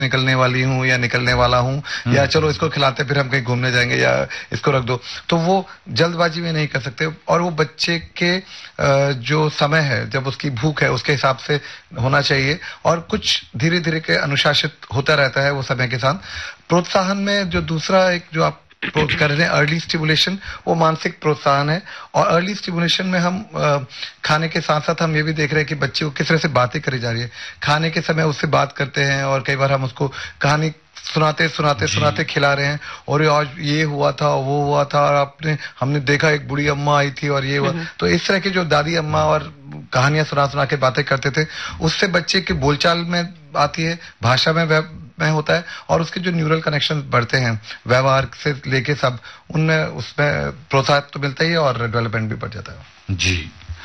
निकलने वाली हूँ या निकलने वाला हूँ, या चलो इसको खिलाते फिर हम कहीं घूमने जाएंगे, या इसको रख दो, तो वो जल्दबाजी में नहीं कर सकते। और वो बच्चे के जो समय है, जब उसकी भूख है उसके हिसाब से होना चाहिए, और कुछ धीरे धीरे के अनुशासित होता रहता है वो समय के साथ। प्रोत्साहन में जो दूसरा एक जो आप कर रहे हैं अर्ली स्टिमुलेशन, वो मानसिक प्रोत्साहन है। और अर्ली स्टिमुलेशन में हम खाने के साथ साथ हम ये भी देख रहे हैं कि बच्चे को किस तरह से बातें करी जा रही है। खाने के समय उससे बात करते हैं, और कई बार हम उसको कहानी सुनाते खिला रहे हैं, और आज ये हुआ था, वो हुआ था, और हमने देखा एक बूढ़ी अम्मा आई थी और ये हुआ। तो इस तरह की जो दादी अम्मा और कहानियां सुना के बातें करते थे, उससे बच्चे की बोलचाल में आती है, भाषा में होता है, और उसके जो न्यूरल कनेक्शन बढ़ते हैं व्यवहार से लेके सब, उनमें उसमें प्रोत्साहन तो मिलता ही है और डेवलपमेंट भी बढ़ जाता है। जी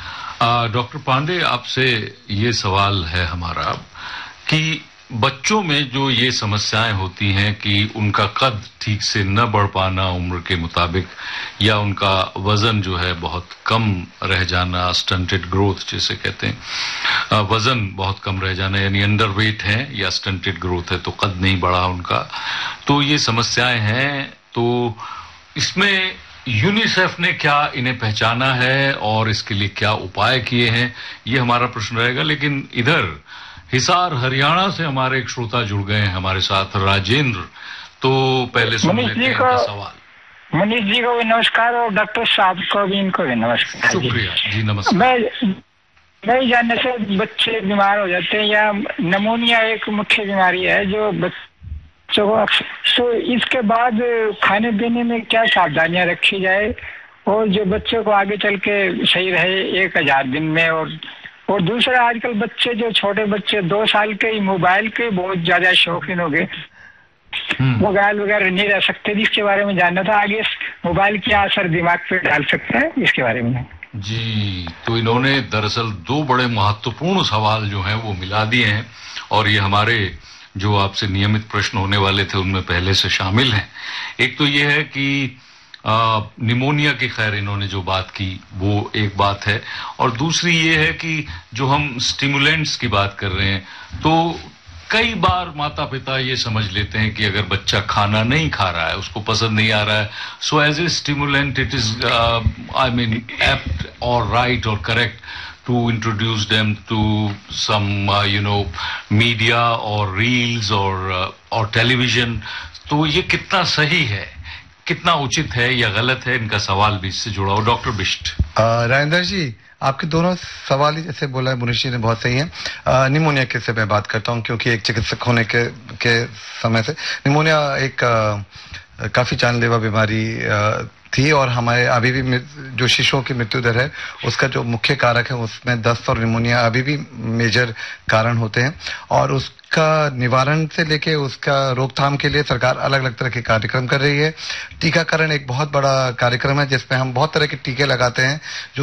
डॉक्टर पांडे, आपसे ये सवाल है हमारा कि बच्चों में जो ये समस्याएं होती हैं कि उनका कद ठीक से न बढ़ पाना उम्र के मुताबिक, या उनका वजन जो है बहुत कम रह जाना, स्टंटेड ग्रोथ जिसे कहते हैं, वजन बहुत कम रह जाना, यानी अंडरवेट है या स्टंटेड ग्रोथ है, तो कद नहीं बढ़ा उनका, तो ये समस्याएं हैं। तो इसमें यूनिसेफ ने क्या इन्हें पहचाना है और इसके लिए क्या उपाय किए हैं, ये हमारा प्रश्न रहेगा। लेकिन इधर हिसार हरियाणा से हमारे एक श्रोता जुड़ गए हैं हमारे साथ, राजेंद्र। तो पहले सुन लेते हैं इनका सवाल। मनीष जी को भी नमस्कार, और डॉक्टर साहब को भी, इनको भी नमस्कार। शुक्रिया जी, नमस्कार। मैं जानने से बच्चे बीमार हो जाते हैं, या निमोनिया एक मुख्य बीमारी है जो बच्चों को, तो इसके बाद खाने पीने में क्या सावधानियां रखी जाए, और जो बच्चों को आगे चल के सही रहे 1000 दिन में। और दूसरा, आजकल बच्चे जो छोटे बच्चे 2 साल के ही मोबाइल के बहुत ज्यादा शौकीन हो गए, मोबाइल वगैरह नहीं रह सकते, इसके बारे में जानना था। आगे मोबाइल क्या असर दिमाग पे डाल सकता है, इसके बारे में। जी, तो इन्होंने दरअसल 2 बड़े महत्वपूर्ण सवाल जो हैं वो मिला दिए हैं, और ये हमारे जो आपसे नियमित प्रश्न होने वाले थे उनमें पहले से शामिल हैं। एक तो ये है कि निमोनिया की, खैर इन्होंने जो बात की वो एक बात है, और दूसरी ये है कि जो हम स्टिमुलेंट्स की बात कर रहे हैं, तो कई बार माता पिता ये समझ लेते हैं कि अगर बच्चा खाना नहीं खा रहा है, उसको पसंद नहीं आ रहा है, so as a stimulant it is I mean apt और राइट और correct to introduce them to some media or reels or television। तो ये कितना सही है, कितना उचित है या गलत है, इनका सवाल भी इससे जुड़ा हो। डॉक्टर बिष्ट। राजेंद्र जी, आपके दोनों सवाल ही जैसे बोला है मुनीष जी ने बहुत सही है। निमोनिया के से मैं बात करता हूँ, क्योंकि एक चिकित्सक होने के समय से निमोनिया एक काफी जानलेवा बीमारी थी, और हमारे अभी भी जो शिशुओं की मृत्यु दर है उसका जो मुख्य कारक है उसमें दस्त और निमोनिया अभी भी मेजर कारण होते हैं। और उसका निवारण से लेके उसका रोकथाम के लिए सरकार अलग अलग तरह के कार्यक्रम कर रही है। टीकाकरण एक बहुत बड़ा कार्यक्रम है जिसमें हम बहुत तरह के टीके लगाते हैं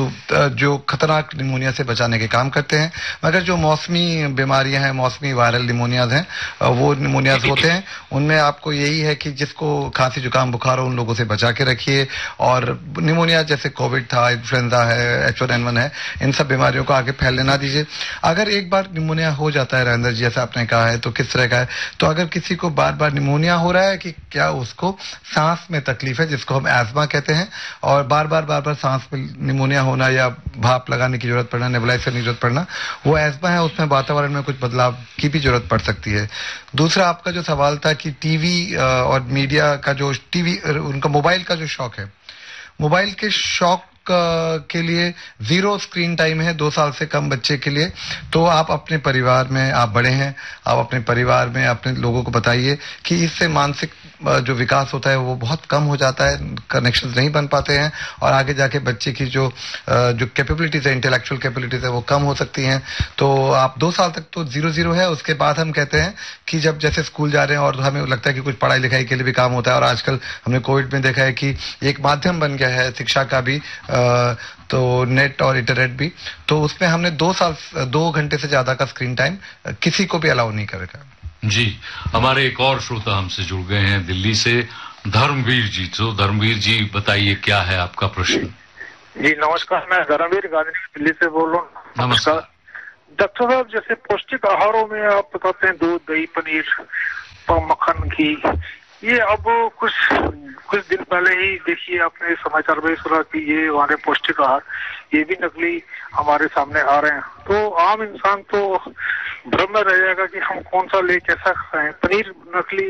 जो खतरनाक निमोनिया से बचाने के काम करते हैं। मगर जो मौसमी बीमारियां हैं, मौसमी वायरल निमोनियाज हैं, वो निमोनियाज होते हैं, उनमें आपको यही है कि जिसको खांसी जुकाम बुखार हो उन लोगों से बचा के रखिए। और निमोनिया जैसे कोविड था, इन्फ्लुएंजा है, H1N1 है, इन सब बीमारियों को आगे फैलने ना दीजिए। अगर एक बार निमोनिया हो जाता है राजेंद्र जी, जैसा आपने कहा है, तो किस तरह का है, तो अगर किसी को बार बार निमोनिया हो रहा है कि क्या उसको सांस में तकलीफ है, जिसको हम एस्मा कहते हैं, और बार बार सांस में निमोनिया होना या भाप लगाने की जरूरत पड़ना, नेबुलाइजर की जरूरत पड़ना, वो एस्मा है, उसमें वातावरण में कुछ बदलाव की भी जरूरत पड़ सकती है। दूसरा आपका जो सवाल था कि टीवी और मीडिया का जो उनका मोबाइल का जो शौक है, मोबाइल के शौक के लिए 0 स्क्रीन टाइम है 2 साल से कम बच्चे के लिए। तो आप अपने परिवार में, आप बड़े हैं, आप अपने परिवार में अपने लोगों को बताइए कि इससे मानसिक जो विकास होता है वो बहुत कम हो जाता है, कनेक्शंस नहीं बन पाते हैं, और आगे जाके बच्चे की जो कैपेबिलिटीज है, इंटेलेक्चुअल कैपेबिलिटीज है, वो कम हो सकती हैं। तो आप 2 साल तक तो 0 है। उसके बाद हम कहते हैं कि जब जैसे स्कूल जा रहे हैं और हमें लगता है कि कुछ पढ़ाई लिखाई के लिए भी काम होता है, और आजकल हमने कोविड में देखा है कि एक माध्यम बन गया है शिक्षा का भी, तो नेट और इंटरनेट भी, तो उसमें हमने 2 घंटे से ज्यादा का स्क्रीन टाइम किसी को भी अलाउ नहीं करेगा। जी, हमारे एक और श्रोता हमसे जुड़ गए हैं दिल्ली से, धर्मवीर जी। तो धर्मवीर जी बताइए क्या है आपका प्रश्न। जी नमस्कार, मैं धर्मवीर गांधी दिल्ली से बोल रहा हूँ। नमस्कार डॉक्टर साहब, जैसे पौष्टिक आहारों में आप बताते हैं दूध, दही, पनीर, मक्खन घी, ये अब कुछ दिन पहले ही देखिए आपने समाचार में सुना कि ये हमारे पौष्टिक आहार ये भी नकली हमारे सामने आ रहे हैं। तो आम इंसान तो भ्रम में रह जाएगा कि हम कौन सा ले कैसा खाएं। पनीर नकली,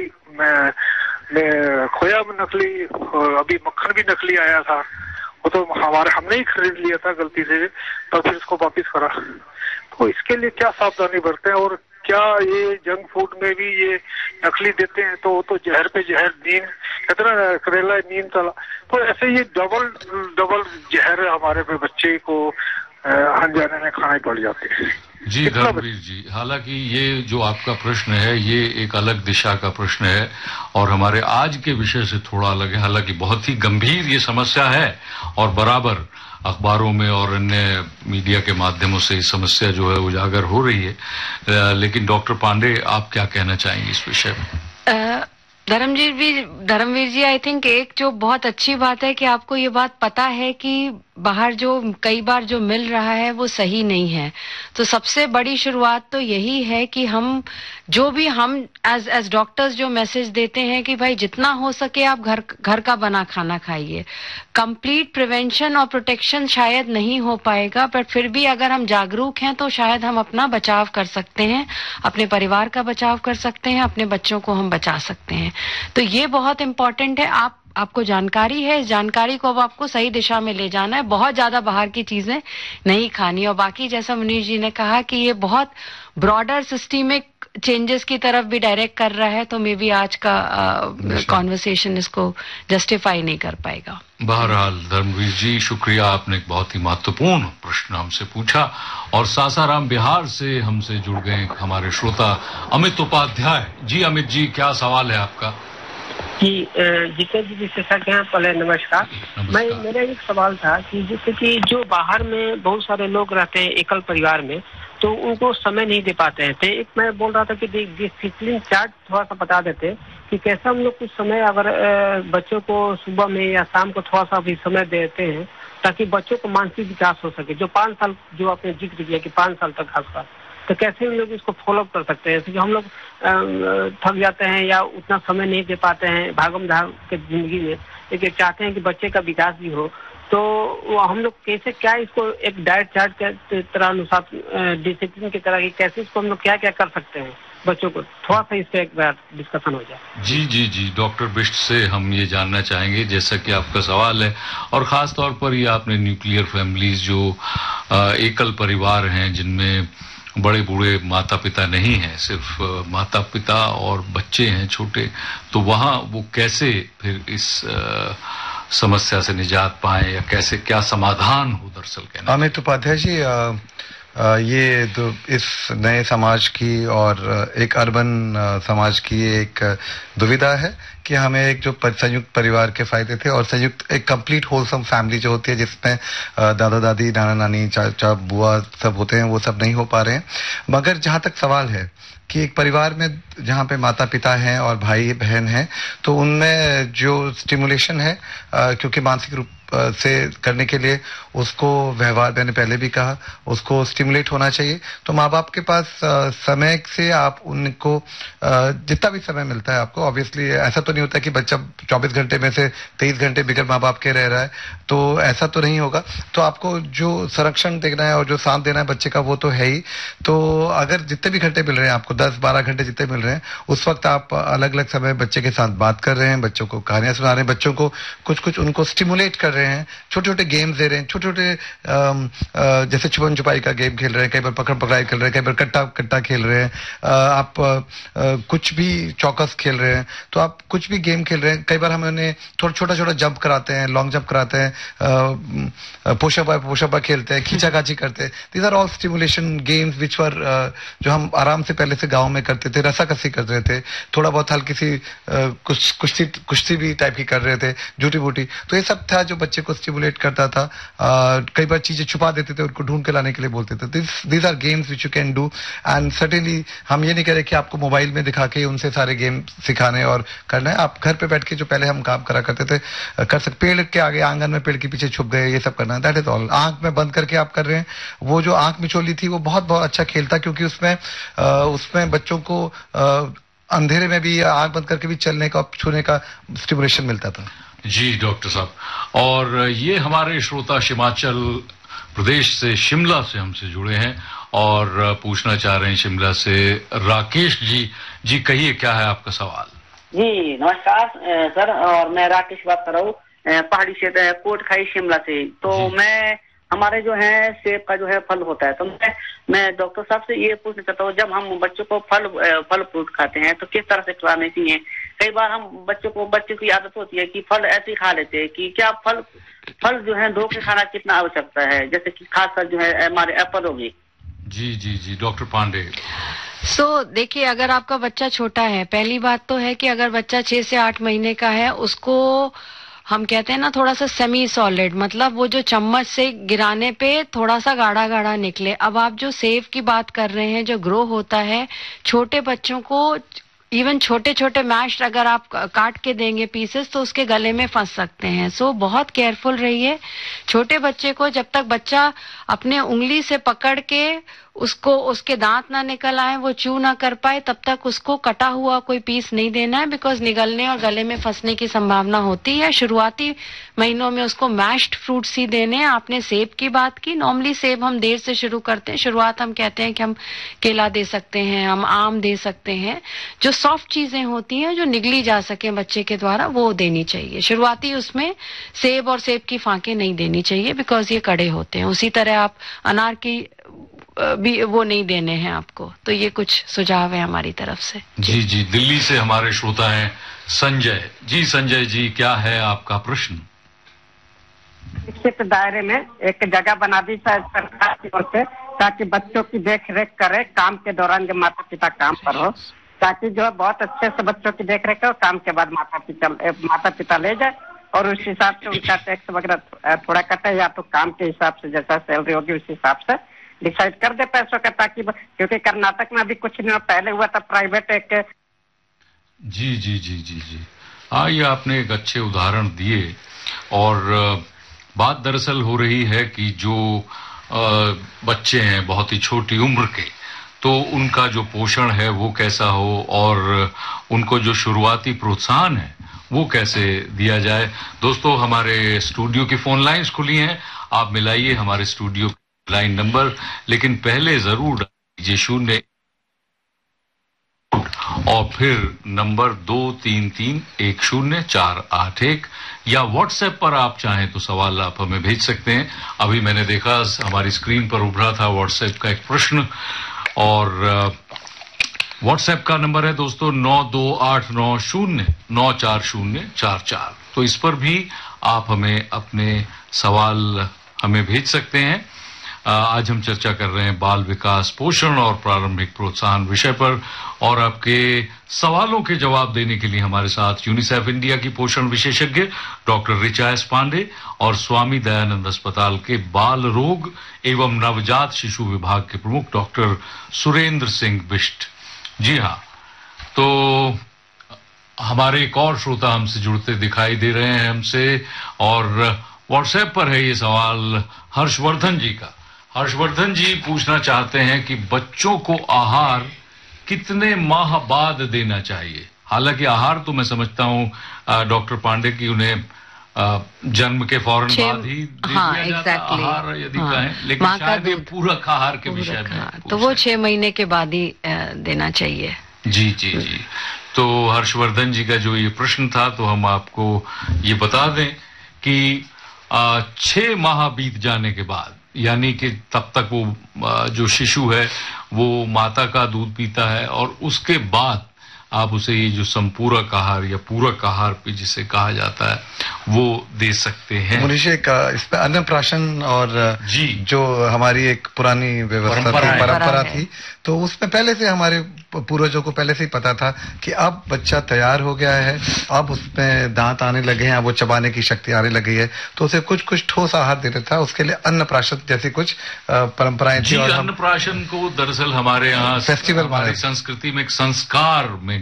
खोया में नकली, अभी मक्खन भी नकली आया था, वो तो हमने ही खरीद लिया था गलती से, तो फिर इसको वापिस करा। तो इसके लिए क्या सावधानी बरतें, और क्या ये जंक फूड में भी ये नकली देते हैं? तो वो तो जहर पे जहर, नींद कहते ना, करेला नींद तला, तो ऐसे ये डबल जहर हमारे पे बच्चे को अनजाने में खाने पड़ जाते हैं। जी धर्मवीर जी, हालांकि ये जो आपका प्रश्न है ये एक अलग दिशा का प्रश्न है और हमारे आज के विषय से थोड़ा अलग है। हालांकि बहुत ही गंभीर ये समस्या है और बराबर अखबारों में और अन्य मीडिया के माध्यमों से इस समस्या जो है उजागर हो रही है। लेकिन डॉक्टर पांडे, आप क्या कहना चाहेंगे इस विषय में? धर्मवीर जी, आई थिंक एक जो बहुत अच्छी बात है कि आपको ये बात पता है कि बाहर जो कई बार जो मिल रहा है वो सही नहीं है। तो सबसे बड़ी शुरुआत तो यही है कि हम एज डॉक्टर्स जो मैसेज देते हैं कि भाई जितना हो सके आप घर का बना खाना खाइए। कंप्लीट प्रिवेंशन और प्रोटेक्शन शायद नहीं हो पाएगा, बट फिर भी अगर हम जागरूक हैं तो शायद हम अपना बचाव कर सकते हैं, अपने परिवार का बचाव कर सकते हैं, अपने बच्चों को हम बचा सकते हैं। तो ये बहुत इंपॉर्टेंट है। आपको जानकारी है, इस जानकारी को अब आपको सही दिशा में ले जाना है। बहुत ज्यादा बाहर की चीजें नहीं खानी। और बाकी जैसा मुनीष जी ने कहा कि ये बहुत ब्रॉडर सिस्टमिक चेंजेस की तरफ भी डायरेक्ट कर रहा है, तो मे बी आज का कॉन्वर्सेशन इसको जस्टिफाई नहीं कर पाएगा। बहरहाल धर्मवीर जी, शुक्रिया, आपने एक बहुत ही महत्वपूर्ण प्रश्न हमसे पूछा और सासाराम बिहार से हमसे जुड़ गए हमारे श्रोता अमित उपाध्याय। जी अमित जी, क्या सवाल है आपका? जी जितेंद्र जी विशेषज्ञ हैं, पहले नमस्कार। मेरा एक सवाल था कि जैसे कि जो बाहर में बहुत सारे लोग रहते हैं एकल परिवार में, तो उनको समय नहीं दे पाते हैं। तो एक मैं बोल रहा था कि डिसिप्लिन चार्ट थोड़ा सा बता देते कि कैसे हम लोग कुछ समय अगर बच्चों को सुबह में या शाम को थोड़ा सा भी समय देते हैं ताकि बच्चों को मानसिक विकास हो सके। जो 5 साल जो आपने जिक्र किया कि 5 साल तक खासकर, तो कैसे हम लोग इसको फॉलोअप कर सकते हैं? जैसे हम लोग थक जाते हैं या उतना समय नहीं दे पाते हैं भागम भाग के जिंदगी में, लेकिन चाहते हैं कि बच्चे का विकास भी हो, तो हम लोग कैसे क्या इसको एक डाइट चार्ट के तरह अनुसार डिसिप्लिन की तरह कैसे इसको हम लोग क्या क्या कर सकते हैं बच्चों को? थोड़ा सा इस पे एक बार डिस्कशन हो जाए। जी डॉक्टर बिष्ट से हम ये जानना चाहेंगे, जैसा कि आपका सवाल है और खास तौर पर ये आपने न्यूक्लियर फैमिलीज जो एकल परिवार हैं जिनमें बड़े बूढ़े माता पिता नहीं हैं, सिर्फ माता पिता और बच्चे हैं छोटे, तो वहाँ वो कैसे फिर इस समस्या से निजात पाए या कैसे क्या समाधान हो? दरअसल कहना अमित उपाध्याय जी, ये तो इस नए समाज की और एक अर्बन समाज की एक दुविधा है कि हमें एक जो संयुक्त परिवार के फायदे थे और संयुक्त एक कंप्लीट होलसम फैमिली जो होती है जिसमें दादा दादी, नाना नानी, चाचा बुआ सब होते हैं, वो सब नहीं हो पा रहे हैं। मगर जहां तक सवाल है कि एक परिवार में जहां पे माता पिता हैं और भाई बहन हैं, तो उनमें जो स्टिमुलेशन है, क्योंकि मानसिक रूप से करने के लिए उसको व्यवहार, मैंने पहले भी कहा, उसको स्टिमुलेट होना चाहिए। तो माँ बाप के पास समय से आप उनको जितना भी समय मिलता है आपको, ऑब्वियसली ऐसा तो नहीं होता कि बच्चा 24 घंटे में से 23 घंटे बिगर माँ बाप के रह रहा है, तो ऐसा तो नहीं होगा। तो आपको जो संरक्षण देना है और जो साथ देना है बच्चे का, वो तो है ही। तो अगर जितने भी घंटे मिल रहे हैं आपको, 10-12 घंटे जितने मिल रहे हैं, उस वक्त आप अलग अलग समय बच्चे के साथ बात कर रहे हैं, बच्चों को कहानियां सुना रहे हैं, बच्चों को कुछ उनको स्टिमुलेट कर रहे हैं, छोटे छोटे गेम्स दे रहे हैं, छोटे छोटे जैसे छुपन छुपाई का गेम खेल रहे हैं, कई बार पकड़ पकड़ाई खेल रहे हैं, कई बार कट्टा खेल रहे हैं, आप कुछ भी चौकस खेल रहे हैं, तो आप कुछ भी गेम खेल रहे हैं। कई बार हम उन्हें थोड़ा छोटा जंप कराते हैं, लॉन्ग जंप कराते हैं, पुशअप खेलते हैं, खींचाखाची करते हैं। These are all stimulation games which वर जो हम आराम से पहले से गाँव में करते थे, रस्साकसी कर रहे थे, थोड़ा बहुत हल्की सी कुश्ती भी टाइप की कर रहे थे, झूठी बूटी। तो ये सब था जो बच्चे को स्टिमुलेट करता था। कई बार चीजें छुपा देते थे, उनको ढूंढ के लाने के लिए बोलते थे। These are games which you can do, and certainly हम ये नहीं कह रहे कि आपको मोबाइल में दिखा के उनसे सारे गेम सिखाने और करना है। आप घर पे बैठ के जो पहले हम काम करा करते थे कर सकते। पेड़ के आगे आंगन में पेड़ के पीछे छुप गए, ये सब करना, दैट इज ऑल। आंख में बंद करके आप कर रहे हैं। वो जो आंख मिचोली थी वो बहुत अच्छा खेल था, क्योंकि उसमें बच्चों को अंधेरे में भी आंख बंद करके भी चलने का, छूने का स्टिमुलेशन मिलता था। जी डॉक्टर साहब, और ये हमारे श्रोता हिमाचल प्रदेश से, शिमला से हमसे जुड़े हैं और पूछना चाह रहे हैं शिमला से राकेश जी। जी कहिए, क्या है आपका सवाल? जी नमस्कार सर, और मैं राकेश बात कर रहा हूँ पहाड़ी क्षेत्र कोटखाई शिमला से। तो मैं, हमारे जो है सेब का जो है फल होता है, तो मैं डॉक्टर साहब से ये पूछना चाहता हूँ, जब हम बच्चों को फल फ्रूट खाते हैं तो किस तरह से खिलाने चाहिए? कई बार हम बच्चों की आदत होती है कि फल ऐसे ही खा लेते हैं, कि क्या फल जो है धो के खाना कितना आवश्यकता है, जैसे कि खासकर जो है हमारे एप्पल होगी। जी जी जी डॉक्टर पांडे। देखिए, अगर आपका बच्चा छोटा है, पहली बात तो है कि अगर बच्चा 6 से 8 महीने का है, उसको हम कहते हैं ना थोड़ा सा सेमी सॉलिड, मतलब वो जो चम्मच से गिराने पे थोड़ा सा गाढ़ा गाढ़ा निकले। अब आप जो सेब की बात कर रहे हैं, जो ग्रो होता है, छोटे बच्चों को इवन छोटे छोटे मैश अगर आप काट के देंगे पीसेस, तो उसके गले में फंस सकते हैं। सो बहुत केयरफुल रहिए। छोटे बच्चे को जब तक बच्चा अपने उंगली से पकड़ के उसको, उसके दांत ना निकल आए, वो च्यू ना कर पाए, तब तक उसको कटा हुआ कोई पीस नहीं देना है, बिकॉज निगलने और गले में फंसने की संभावना होती है। शुरुआती महीनों में उसको मैश्ड फ्रूट्स ही देने हैं। आपने सेब की बात की, नॉर्मली सेब हम देर से शुरू करते हैं। शुरुआत हम कहते हैं कि हम केला दे सकते हैं, हम आम दे सकते हैं। जो सॉफ्ट चीजें होती हैं जो निगली जा सके बच्चे के द्वारा, वो देनी चाहिए। शुरुआती उसमें सेब और सेब की फांके नहीं देनी चाहिए, बिकॉज ये कड़े होते हैं। उसी तरह आप अनार की भी वो नहीं देने हैं आपको। तो ये कुछ सुझाव है हमारी तरफ से। जी जी, दिल्ली से हमारे श्रोता हैं संजय जी। संजय जी, क्या है आपका प्रश्न? निश्चित दायरे में एक जगह बना दी सरकार की ओर से, ताकि बच्चों की देख रेख करे काम के दौरान जब माता पिता काम पर हो, ताकि जो है बहुत अच्छे से बच्चों की देख रेख हो, काम के बाद माता पिता ले जाए और उस हिसाब से उनका टैक्स वगैरह थोड़ा कटे, या तो काम के हिसाब से जैसा सैलरी होगी उस हिसाब से डिसाइड कर दे पैसों का, ताकि क्योंकि कर्नाटक में अभी कुछ नहीं पहले हुआ था प्राइवेट एक। जी जी जी जी जी, हाँ, ये आपने एक अच्छे उदाहरण दिए। और बात दरअसल हो रही है कि जो बच्चे हैं बहुत ही छोटी उम्र के, तो उनका जो पोषण है वो कैसा हो, और उनको जो शुरुआती प्रोत्साहन है वो कैसे दिया जाए। दोस्तों, हमारे स्टूडियो की फोन लाइंस खुली हैं, आप मिलाइए हमारे स्टूडियो लाइन नंबर, लेकिन पहले जरूर दीजिए 0 और फिर नंबर 23310481, या व्हाट्सएप पर आप चाहें तो सवाल आप हमें भेज सकते हैं। अभी मैंने देखा हमारी स्क्रीन पर उभरा था व्हाट्सएप का एक प्रश्न, और व्हाट्सएप का नंबर है दोस्तों 9289094044। तो इस पर भी आप हमें अपने सवाल हमें भेज सकते हैं। आज हम चर्चा कर रहे हैं बाल विकास, पोषण और प्रारंभिक प्रोत्साहन विषय पर, और आपके सवालों के जवाब देने के लिए हमारे साथ यूनिसेफ इंडिया की पोषण विशेषज्ञ डॉक्टर ऋचा एस पांडे और स्वामी दयानंद अस्पताल के बाल रोग एवं नवजात शिशु विभाग के प्रमुख डॉक्टर सुरेंद्र सिंह बिष्ट। जी हाँ, तो हमारे एक और श्रोता हमसे जुड़ते दिखाई दे रहे हैं हमसे, और व्हाट्सएप पर है ये सवाल हर्षवर्धन जी का। हर्षवर्धन जी पूछना चाहते हैं कि बच्चों को आहार कितने माह बाद देना चाहिए। हालांकि आहार तो मैं समझता हूं डॉक्टर पांडे की उन्हें जन्म के फौरन बाद ही दे दिया जाता आहार यदि कहें, लेकिन शायद ये पूरक आहार के विषय में तो वो 6 महीने के बाद ही देना चाहिए। जी जी जी, तो हर्षवर्धन जी का जो ये प्रश्न था, तो हम आपको ये बता दें कि 6 माह बीत जाने के बाद, यानी कि तब तक वो जो शिशु है वो माता का दूध पीता है, और उसके बाद आप उसे ये जो संपूरक आहार या पूरक आहार भी जिसे कहा जाता है वो दे सकते हैं। मुनीश, इस पे अन्नप्राशन और जी जो हमारी एक पुरानी व्यवस्था परंपरा थी, तो उसमें पहले से हमारे पूर्वजों को पहले से ही पता था कि अब बच्चा तैयार हो गया है, अब उसमें दांत आने लगे हैं, अब वो चबाने की शक्ति आने लगी है, तो उसे कुछ कुछ ठोस आहार देना था। उसके लिए अन्नप्राशन जैसी कुछ परंपराएं थी। और अन्नप्राशन को दरअसल हमारे यहाँ फेस्टिवल, हमारी संस्कृति में एक संस्कार में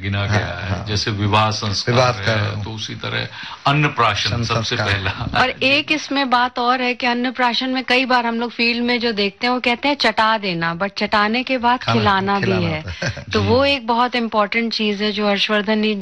गिना गया है। जैसे विवाह संस्कार है, तो उसी तरह अन्नप्राशन सबसे पहला। और एक इसमें बात और है कि अन्नप्राशन में कई बार हम लोग फील्ड में जो देखते हैं वो कहते हैं चटा देना, बट चटाने के बाद खिलाना भी है। तो वो एक बहुत इम्पोर्टेंट चीज है जो हर्षवर्धन